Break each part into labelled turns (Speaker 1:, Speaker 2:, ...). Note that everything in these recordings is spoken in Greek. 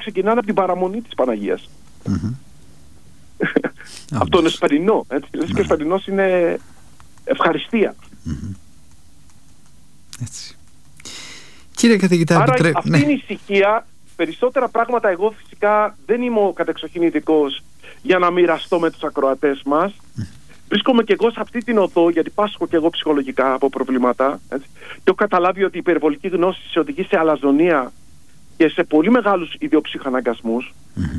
Speaker 1: ξεκινάνε από την παραμονή της Παναγίας. Από τον Εσπερινό. Λες και ο Εσπερινός είναι ευχαριστία.
Speaker 2: Έτσι. Κύριε καθηγητά,
Speaker 1: άρα αυτή είναι η ησυχία. Περισσότερα πράγματα, εγώ φυσικά δεν είμαι ο κατεξοχήν ειδικός για να μοιραστώ με τους ακροατές μας. Βρίσκομαι και εγώ σε αυτή την οδό, γιατί πάσχω και εγώ ψυχολογικά από προβλήματα, έτσι. Και έχω καταλάβει ότι η υπερβολική γνώση σε οδηγεί σε αλαζονία και σε πολύ μεγάλους ιδιοψυχαναγκασμούς.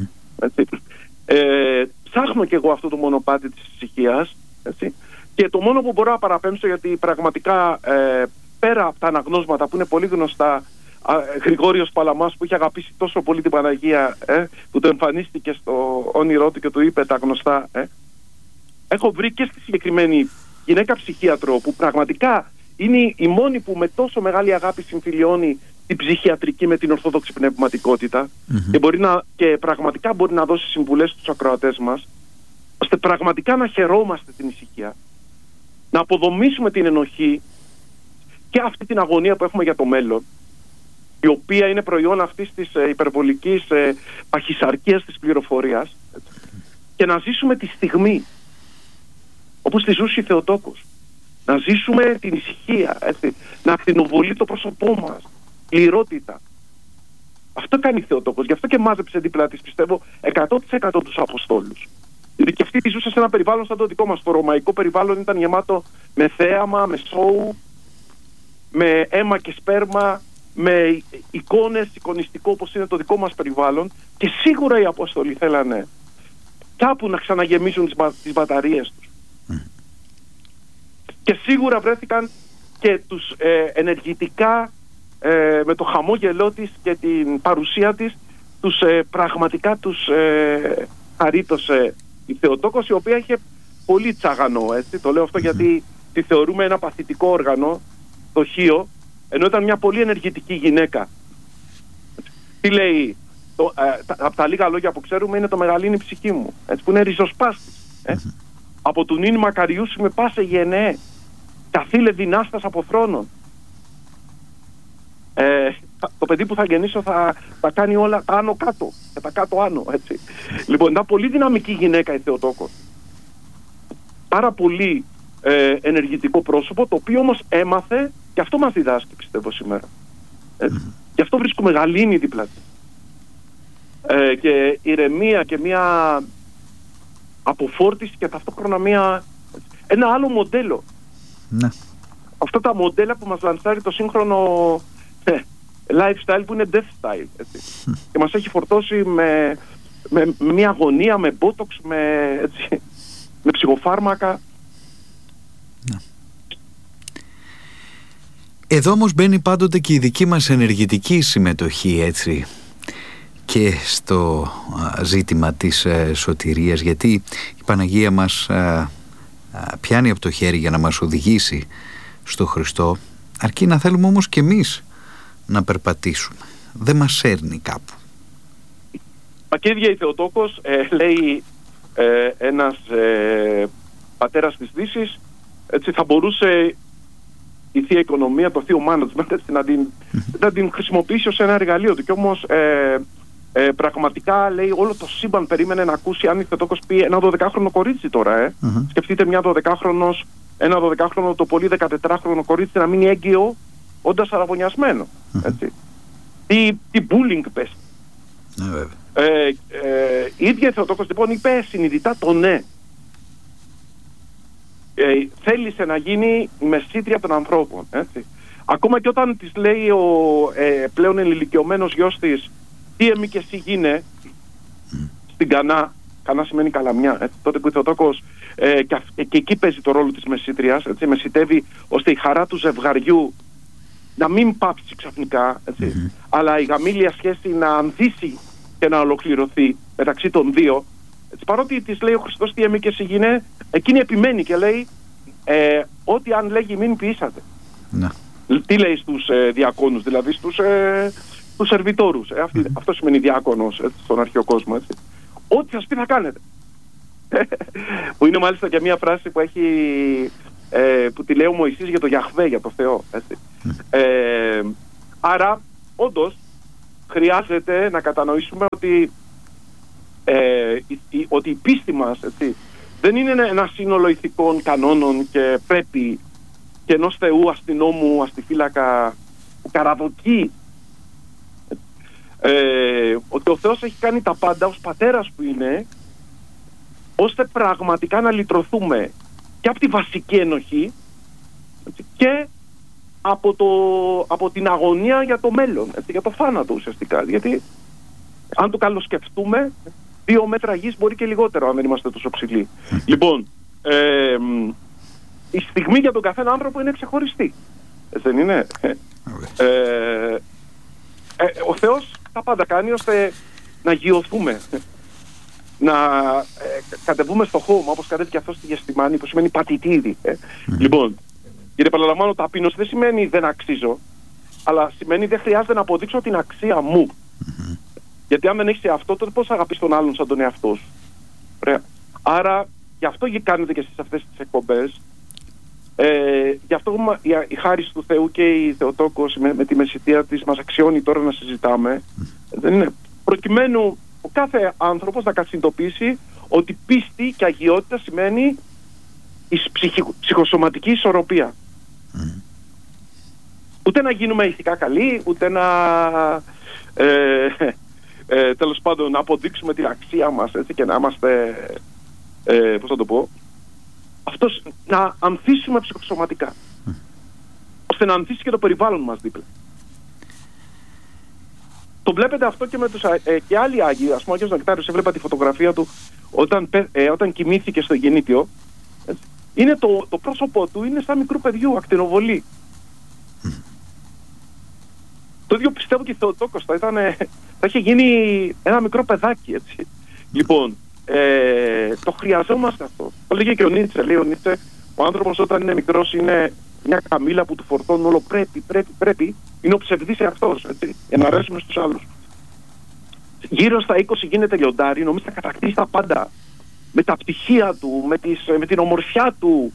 Speaker 1: Ψάχνω και εγώ αυτό το μονοπάτι της ησυχίας, έτσι. Και το μόνο που μπορώ να παραπέμψω, γιατί πραγματικά πέρα από τα αναγνώσματα που είναι πολύ γνωστά, Γρηγόριος Παλαμάς που είχε αγαπήσει τόσο πολύ την Παναγία, που το εμφανίστηκε στο όνειρό του και του είπε τα γνωστά, έχω βρει και στη συγκεκριμένη γυναίκα ψυχίατρο που πραγματικά είναι η μόνη που με τόσο μεγάλη αγάπη συμφιλιώνει την ψυχιατρική με την ορθόδοξη πνευματικότητα και πραγματικά μπορεί να δώσει συμβουλές στους ακροατές μας, ώστε πραγματικά να χαιρόμαστε την ησυχία, να αποδομήσουμε την ενοχή και αυτή την αγωνία που έχουμε για το μέλλον, η οποία είναι προϊόν αυτής της υπερβολικής παχυσαρκίας της πληροφορίας, και να ζήσουμε τη στιγμή όπως τη ζούσε η Θεοτόκος. Να ζήσουμε την ησυχία, έτσι, να ακτινοβολεί το πρόσωπό μας, πληρότητα. Αυτό κάνει η Θεοτόκος, γι' αυτό και μάζεψε δίπλα της, πιστεύω, 100% τους Αποστόλους. Γιατί και αυτή τη ζούσε σε ένα περιβάλλον σαν το δικό μας. Το ρωμαϊκό περιβάλλον ήταν γεμάτο με θέαμα, με σόου, με αίμα και σπέρμα, με εικόνες, εικονιστικό όπως είναι το δικό μας περιβάλλον, και σίγουρα οι Απόστολοι θέλανε κάπου να ξαναγεμίσουν τις μπαταρίες τους. Και σίγουρα βρέθηκαν και τους ενεργητικά, με το χαμόγελό της και την παρουσία της, πραγματικά τους χαρίτωσε η Θεοτόκος, η οποία είχε πολύ τσαγανό, έτσι. Το λέω αυτό γιατί τη θεωρούμε ένα παθητικό όργανο, δοχείο, ενώ ήταν μια πολύ ενεργητική γυναίκα. Τι λέει, από τα λίγα λόγια που ξέρουμε είναι το μεγαλύνει ψυχή μου, έτσι, που είναι ριζοσπάστης. Από του νυν μακαριούσι με πάσε γενναίε, καθήλε δυνάστας από θρόνων. Το παιδί που θα γεννήσω θα κάνει όλα τα άνω κάτω και τα κάτω άνω, έτσι. Λοιπόν, ήταν πολύ δυναμική γυναίκα η Θεοτόκος. Πάρα πολύ ενεργητικό πρόσωπο, το οποίο όμως έμαθε, και αυτό μας διδάσκει, πιστεύω, σήμερα. Γι' αυτό βρίσκουμε γαλήνη δίπλα της. Και ηρεμία και μια αποφόρτιση και ταυτόχρονα ένα άλλο μοντέλο.
Speaker 2: Ναι.
Speaker 1: Αυτά τα μοντέλα που μας λανσάρει το σύγχρονο lifestyle, που είναι death style, έτσι. Και μας έχει φορτώσει με μια αγωνία, με botox, με ψυχοφάρμακα.
Speaker 2: Ναι. Εδώ όμως μπαίνει πάντοτε και η δική μας ενεργητική συμμετοχή, έτσι, και στο ζήτημα της σωτηρίας, γιατί η Παναγία μας πιάνει από το χέρι για να μας οδηγήσει στο Χριστό, αρκεί να θέλουμε όμως και εμείς να περπατήσουμε. Δεν μας σέρνει κάπου.
Speaker 1: Μα και ίδια η Θεοτόκος, λέει ένας πατέρας της Δύσης, έτσι, θα μπορούσε η Θεία Οικονομία, το Θείο Management, έτσι, να την χρησιμοποιήσει ως ένα εργαλείο του. Και όμως πραγματικά, λέει, όλο το σύμπαν περίμενε να ακούσει αν η Θεοτόκος πει ένα 12χρονο κορίτσι τώρα. Σκεφτείτε ένα 12χρονο, το πολύ 14χρονο κορίτσι να μείνει έγκυο όντας αραβωνιασμένο. Έτσι. Τι bullying πες. Η ίδια η Θεοτόκος, λοιπόν, είπε συνειδητά το ναι. Θέλησε να γίνει η μεσήτρια των ανθρώπων, έτσι. Ακόμα και όταν της λέει ο πλέον ενηλικιωμένος γιος της, τι εμεί και εσύ γίνε στην Κανά. Κανά σημαίνει Καλαμιά, έτσι. Τότε που η Θεοτόκος και εκεί παίζει το ρόλο της μεσήτριας, έτσι, μεσητεύει ώστε η χαρά του ζευγαριού να μην πάψει ξαφνικά, έτσι, αλλά η γαμήλια σχέση να ανθίσει και να ολοκληρωθεί μεταξύ των δύο. Έτσι, παρότι της λέει ο Χριστός τι εμεί και εσύ γίνε, εκείνη επιμένει και λέει ό,τι αν λέγει μην ποιήσατε. Τι λέει στους διακόνους, δηλαδή στους σερβιτόρους. Αυτό σημαίνει διάκονος, έτσι, στον αρχαίο κόσμο. Έτσι. Ό,τι σας πει θα κάνετε. Που είναι μάλιστα και μια φράση που έχει που τη λέει ο Μωυσής για το Γιαχβέ, για το Θεό. Έτσι. Άρα, όντως, χρειάζεται να κατανοήσουμε ότι η πίστη μας, έτσι, δεν είναι ένα σύνολο ηθικών κανόνων και πρέπει και ενός Θεού αστυνόμου, αστιφύλακα που καραδοκεί, ότι ο Θεός έχει κάνει τα πάντα ως πατέρας που είναι, ώστε πραγματικά να λυτρωθούμε και από τη βασική ενοχή, έτσι, και από την αγωνία για το μέλλον, έτσι, για το θάνατο ουσιαστικά. Γιατί αν το καλοσκεφτούμε, 2 μέτρα γης μπορεί και λιγότερο αν δεν είμαστε τόσο ψηλοί. Λοιπόν, η στιγμή για τον καθένα άνθρωπο είναι ξεχωριστή. Δεν είναι? Ο Θεός τα πάντα κάνει ώστε να γιωθούμε, να κατεβούμε στο χώμα, όπως κατέβηκε αυτό στη Γεστημάνη, που σημαίνει πατητήρι. Λοιπόν, γιατί παραλαμβάνω, ταπείνωση δεν σημαίνει δεν αξίζω, αλλά σημαίνει δεν χρειάζεται να αποδείξω την αξία μου. Γιατί αν δεν έχεις αυτό, τότε πώς αγαπείς τον άλλον σαν τον εαυτό σου? Ωραία. Άρα, γι' αυτό κάνετε και εσείς αυτές τις εκπομπές. Γι' αυτό η χάρις του Θεού και η Θεοτόκος με τη μεσητεία της μας αξιώνει τώρα να συζητάμε. Δεν είναι? Προκειμένου ο κάθε άνθρωπος να συνειδητοποιήσει ότι πίστη και αγιότητα σημαίνει η ψυχοσωματική ισορροπία. Ούτε να γίνουμε ηθικά καλοί, ούτε να τέλος πάντων να αποδείξουμε την αξία μας, έτσι, και να είμαστε, πώς θα το πω, αυτός, να ανθίσουμε ψυχοσωματικά, ώστε να ανθίσει και το περιβάλλον μας δίπλα. Το βλέπετε αυτό και με τους και άλλοι Άγιοι. Ας πούμε, ο Άγιος Νεκτάριος, έβλεπα τη φωτογραφία του όταν κοιμήθηκε στο γεννήτιο. Είναι το πρόσωπό του είναι σαν μικρού παιδιού, ακτινοβολή. Το ίδιο πιστεύω και η Θεοτόκος θα είχε γίνει ένα μικρό παιδάκι, έτσι. Λοιπόν, το χρειαζόμαστε αυτό. Το λέγε και ο Νίτσε. Λέει ο Νίτσε, ο άνθρωπος όταν είναι μικρός είναι μια καμήλα που του φορτώνουν όλο πρέπει. Είναι ο ψευδής εαυτός, έτσι, για να αρέσουμε στους άλλους. Γύρω στα 20 γίνεται λιοντάρι, νομίζω θα κατακτήσει τα πάντα. Με τα πτυχία του, με την ομορφιά του,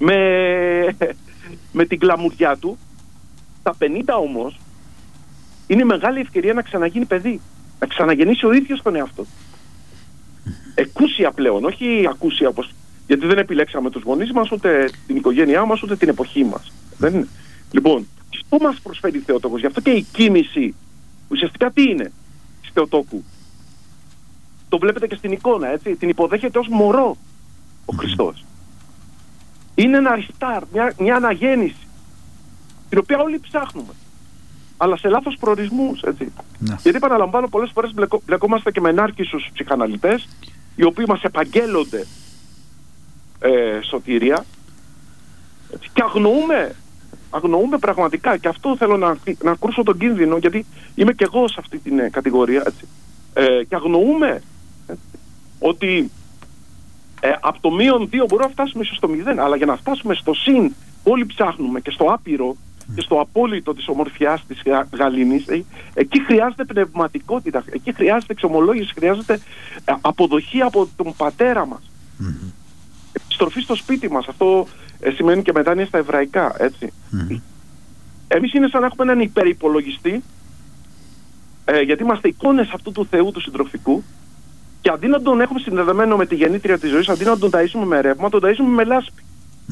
Speaker 1: με την κλαμουριά του. Στα 50 όμως είναι μεγάλη ευκαιρία να ξαναγίνει παιδί, να ξαναγεννήσει ο ίδιος τον εαυτό. Εκούσια πλέον, όχι ακούσια, γιατί δεν επιλέξαμε τους γονείς μας, ούτε την οικογένειά μας, ούτε την εποχή μας. Δεν είναι? Λοιπόν, αυτό μας προσφέρει η Θεοτόκος. Γι' αυτό και η κίνηση ουσιαστικά τι είναι της Θεοτόκου? Το βλέπετε και στην εικόνα, έτσι. Την υποδέχεται ως μωρό ο Χριστός. Είναι ένα ριστάρ, μια αναγέννηση, την οποία όλοι ψάχνουμε, αλλά σε λάθος προορισμούς, έτσι. Ναι. Γιατί επαναλαμβάνω, πολλές φορές μπλεκόμαστε και με ενάρκησους ψυχαναλυτές, οι οποίοι μας επαγγέλλονται σωτηρία, έτσι, και αγνοούμε πραγματικά. Και αυτό θέλω να ακούσω τον κίνδυνο, γιατί είμαι και εγώ σε αυτή την κατηγορία, έτσι. Και αγνοούμε, έτσι, ότι από το -2 μπορούμε να φτάσουμε ίσως στο 0, αλλά για να φτάσουμε στο συν, όλοι ψάχνουμε, και στο άπειρο και στο απόλυτο της ομορφιάς της γαλήνης, εκεί χρειάζεται πνευματικότητα, εκεί χρειάζεται εξομολόγηση, χρειάζεται αποδοχή από τον πατέρα μας. Επιστροφή στο σπίτι μας. Αυτό σημαίνει και μετάνοια στα εβραϊκά, έτσι. Εμείς είναι σαν να έχουμε έναν υπερυπολογιστή, γιατί είμαστε εικόνες αυτού του Θεού του συντροφικού, και αντί να τον έχουμε συνδεδεμένο με τη γεννήτρια της ζωής, αντί να τον ταΐσουμε με ρεύμα, τον ταΐσουμε με λάσπη.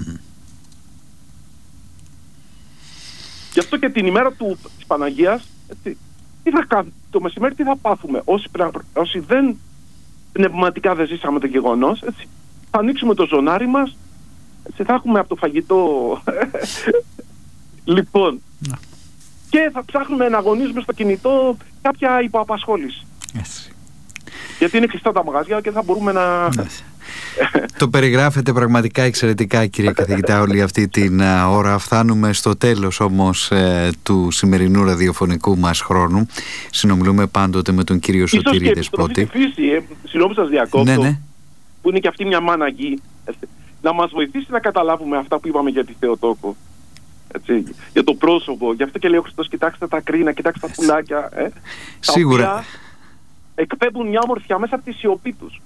Speaker 1: Γι' αυτό και την ημέρα της Παναγίας, έτσι, το μεσημέρι τι θα πάθουμε? Όσοι δεν πνευματικά δεν ζήσαμε το γεγονός, έτσι, θα ανοίξουμε το ζωνάρι μας, έτσι, θα έχουμε από το φαγητό λοιπόν, και θα ψάχνουμε να αγωνίζουμε στο κινητό κάποια υποαπασχόληση. Γιατί είναι κλειστά τα μαγαζιά και θα μπορούμε να...
Speaker 2: Το περιγράφετε πραγματικά εξαιρετικά, κύριε καθηγητά, όλη αυτή την ώρα. Φτάνουμε στο τέλος όμως του σημερινού ραδιοφωνικού μας χρόνου. Συνομιλούμε πάντοτε με τον κύριο Σωτήρη Δεσπότη.
Speaker 1: Συγγνώμη σας διακόπτω, ναι. Που είναι και αυτή μια μάνα γη, να μας βοηθήσει να καταλάβουμε αυτά που είπαμε για τη Θεοτόκο. Έτσι, για το πρόσωπο. Γι' αυτό και λέει ο Χριστός, κοιτάξτε τα κρίνα, κοιτάξτε τα πουλάκια.
Speaker 2: Σίγουρα.
Speaker 1: Τα οποία εκπέμπουν μια ομορφιά μέσα από τη σιωπή τους.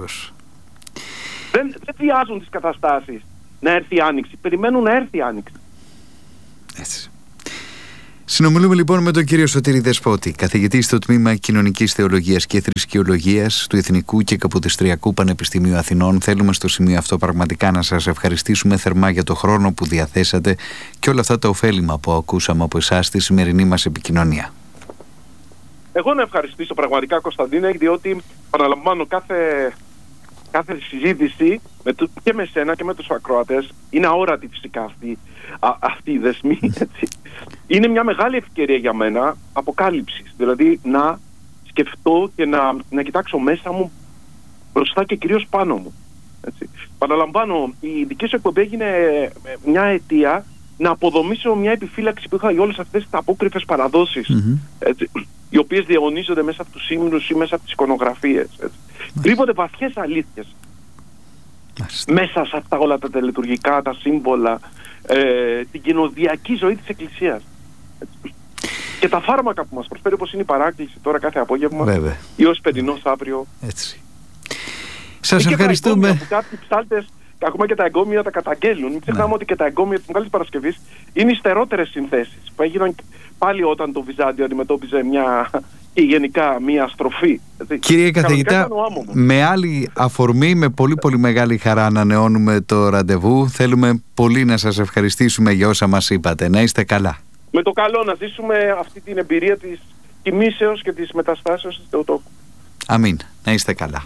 Speaker 1: Δεν βιάζουν τις καταστάσεις να έρθει η άνοιξη. Περιμένουν να έρθει η άνοιξη.
Speaker 2: Έτσι. Συνομιλούμε λοιπόν με τον κύριο Σωτήρη Δεσπότη, καθηγητή στο Τμήμα Κοινωνικής Θεολογίας και Θρησκεολογίας του Εθνικού και Καποδιστριακού Πανεπιστημίου Αθηνών. Θέλουμε στο σημείο αυτό πραγματικά να σας ευχαριστήσουμε θερμά για το χρόνο που διαθέσατε και όλα αυτά τα ωφέλιμα που ακούσαμε από εσάς στη σημερινή μας επικοινωνία.
Speaker 1: Εγώ να ευχαριστήσω πραγματικά, Κωνσταντίνε, διότι παραλαμβάνω κάθε συζήτηση και με σένα και με τους ακροατές είναι αόρατη φυσικά αυτή η δεσμή, έτσι. Είναι μια μεγάλη ευκαιρία για μένα αποκάλυψης, δηλαδή να σκεφτώ και να κοιτάξω μέσα μου, μπροστά και κυρίως πάνω μου, έτσι. Παραλαμβάνω, η δική σου εκπομπή έγινε μια αιτία να αποδομήσω μια επιφύλαξη που είχα για όλες αυτές τις απόκριφες παραδόσεις, έτσι, οι οποίες διαιωνίζονται μέσα από τους ύμνους ή μέσα από τις εικονογραφίες. Κρύβονται βαθιές αλήθειες μέσα σε αυτά όλα τα τελετουργικά, τα σύμβολα, την κοινοδιακή ζωή της Εκκλησίας. Έτσι. Και τα φάρμακα που μας προσφέρει, όπως είναι η παράκληση τώρα κάθε απόγευμα,
Speaker 2: βέβαια,
Speaker 1: ή ως παιδινός αύριο.
Speaker 2: Έτσι. Σας ευχαριστούμε.
Speaker 1: Και τα κάποιοι ψάλτες, ακόμα και τα εγκόμια τα καταγγέλνουν. Μην ξεχνάμε ότι και τα εγκόμια της Μεγάλης Παρασκευής είναι υστερότερες συνθέσεις που έγιναν πάλι όταν το Βυζάντιο αντιμετώπιζε γενικά μια στροφή.
Speaker 2: Κύριε καθηγητά, με άλλη αφορμή, με πολύ πολύ μεγάλη χαρά ανανεώνουμε το ραντεβού. Θέλουμε πολύ να σας ευχαριστήσουμε για όσα μας είπατε. Να είστε καλά.
Speaker 1: Με το καλό, να ζήσουμε αυτή την εμπειρία της τιμήσεως και της μεταστάσεως της Θεοτόκου.
Speaker 2: Αμήν. Να είστε καλά.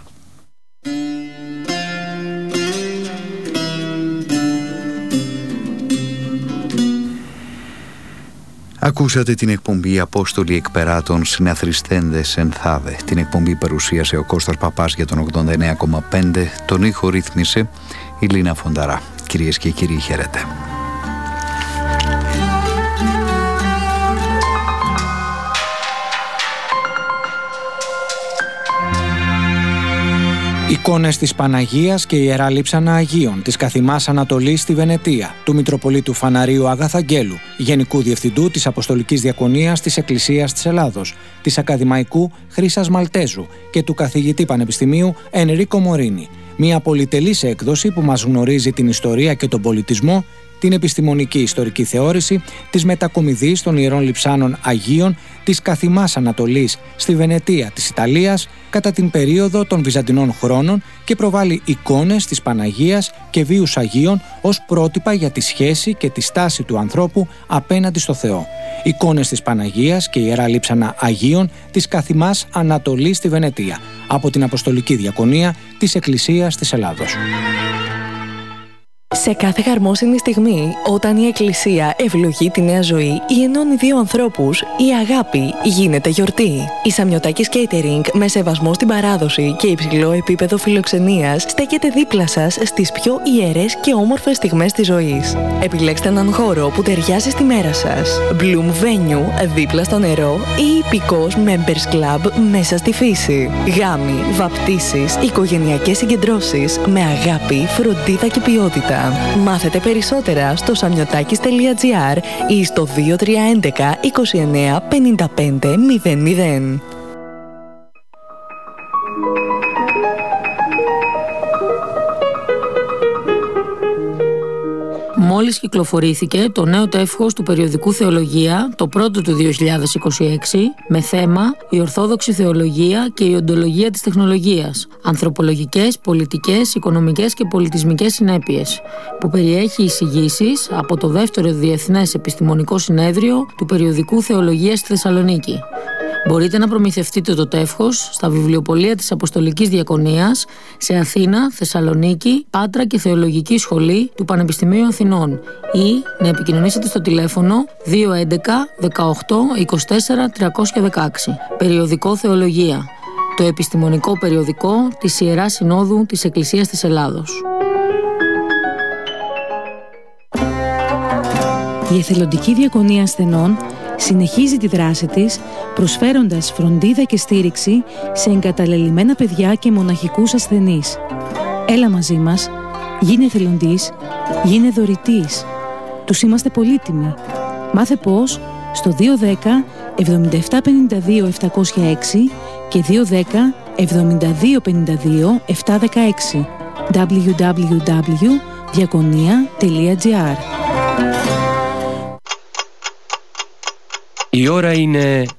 Speaker 2: Ακούσατε την εκπομπή «Απόστολοι εκπεράτων συναθριστέντες εν θάδε». Την εκπομπή παρουσίασε ο Κώστας Παπάς για τον 89,5. Τον ήχο ρύθμισε η Λίνα Φονταρά. Κυρίες και κύριοι, χαίρετε.
Speaker 3: Εικόνες της Παναγίας και Ιερά Λείψανα Αγίων της Καθημάς Ανατολής στη Βενετία, του Μητροπολίτου Φαναρίου Αγαθαγγέλου, Γενικού Διευθυντού της Αποστολικής Διακονίας της Εκκλησίας της Ελλάδος, της Ακαδημαϊκού Χρύσας Μαλτέζου και του καθηγητή Πανεπιστημίου Ενρίκο Μορίνη. Μια πολυτελής έκδοση που μας γνωρίζει την ιστορία και τον πολιτισμό, την επιστημονική ιστορική θεώρηση, της μετακομιδής των Ιερών Λειψάνων Αγίων της Καθημάς Ανατολής στη Βενετία της Ιταλίας κατά την περίοδο των Βυζαντινών χρόνων και προβάλλει εικόνες της Παναγίας και βίους Αγίων ως πρότυπα για τη σχέση και τη στάση του ανθρώπου απέναντι στο Θεό. Εικόνες της Παναγίας και Ιερά Λείψανα Αγίων της Καθημάς Ανατολής στη Βενετία από την Αποστολική Διακονία της Εκκλησίας της Ελλάδος.
Speaker 4: Σε κάθε χαρμόσυνη στιγμή, όταν η Εκκλησία ευλογεί τη νέα ζωή ή ενώνει δύο ανθρώπους, η αγάπη γίνεται γιορτή. Η Σαμιωτάκης Catering, με σεβασμό στην παράδοση και υψηλό επίπεδο φιλοξενίας, στέκεται δίπλα σας στις πιο ιερές και όμορφες στιγμές της ζωής. Επιλέξτε έναν χώρο που ταιριάζει στη μέρα σας. Bloom Venue, δίπλα στο νερό, ή υπηκός Members Club μέσα στη φύση. Γάμοι, βαπτίσεις, οικογενειακές συγκεντρώσεις με αγάπη, φροντίδα και ποιότητα. Μάθετε περισσότερα στο samiotakis.gr ή στο 2311 29 55 00.
Speaker 5: Μόλις κυκλοφορήθηκε το νέο τεύχος του περιοδικού Θεολογία, το πρώτο του 2026, με θέμα «Η Ορθόδοξη Θεολογία και η Οντολογία της Τεχνολογίας. Ανθρωπολογικές, πολιτικές, οικονομικές και πολιτισμικές συνέπειες», που περιέχει εισηγήσεις από το δεύτερο Διεθνές Επιστημονικό Συνέδριο του περιοδικού Θεολογία στη Θεσσαλονίκη. Μπορείτε να προμηθευτείτε το τεύχος στα βιβλιοπωλεία της Αποστολικής Διακονίας σε Αθήνα, Θεσσαλονίκη, Πάτρα και Θεολογική Σχολή του Πανεπιστημίου Αθηνών ή να επικοινωνήσετε στο τηλέφωνο 211 18 24 316. Περιοδικό Θεολογία, το επιστημονικό περιοδικό της Ιεράς Συνόδου της Εκκλησίας της Ελλάδος.
Speaker 6: Η Εθελοντική Διακονία Ασθενών συνεχίζει τη δράση της, προσφέροντας φροντίδα και στήριξη σε εγκαταλελειμμένα παιδιά και μοναχικούς ασθενείς. Έλα μαζί μας, γίνε εθελοντής, γίνε δωρητής. Τους είμαστε πολύτιμοι. Μάθε πώς στο 210 77 52 706 και 210 72 52 716 www.diakonia.gr.
Speaker 7: Η ώρα είναι